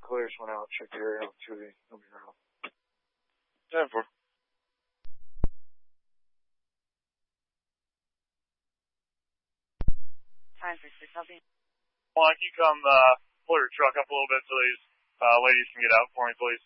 clear, just went out, check the area out, nobody around. 10-4. Time for 6-0. Juan, can you come pull your truck up a little bit so these ladies can get out for me, please?